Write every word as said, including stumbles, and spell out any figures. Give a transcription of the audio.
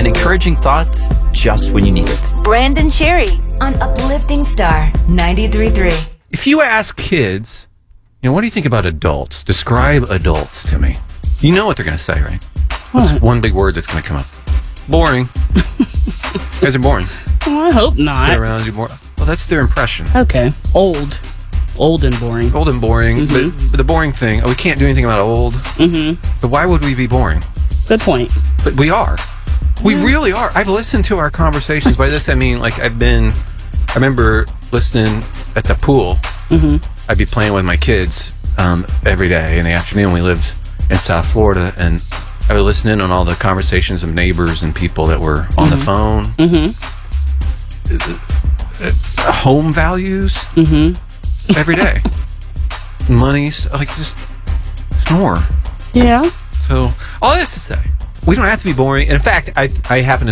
and encouraging thoughts just when you need it. Brandon Cherry on Uplifting Star ninety-three point three. If you ask kids, you know, what do you think about adults? Describe adults to me. You know what they're going to say, right? What's What? one big word that's going to come up? Boring. You guys are boring. Oh, I hope Sit not. around, you're boring. Well, that's their impression. Okay. Old. Old and boring. Old and boring. Mhm. But, but the boring thing, oh, we can't do anything about old. Mm-hmm. But why would we be boring? Good point. But we are. We really are. I've listened to our conversations. By this, I mean, like, I've been... I remember listening at the pool. Mm-hmm. I'd be playing with my kids um, every day in the afternoon. We lived in South Florida, and I would listen in on all the conversations of neighbors and people that were on the phone. Mm-hmm. Uh, home values Mm-hmm. every day. Money, st- like, just snore. Yeah. So, all this to say, we don't have to be boring. And in fact, I, I happen to